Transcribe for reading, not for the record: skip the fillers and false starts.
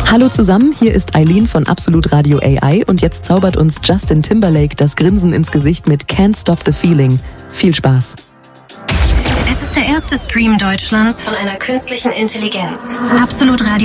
Hallo zusammen, hier ist Eileen von Absolut Radio AI und jetzt zaubert uns Justin Timberlake das Grinsen ins Gesicht mit Can't Stop the Feeling. Viel Spaß. Es ist der erste Stream Deutschlands von einer künstlichen Intelligenz. Absolut Radio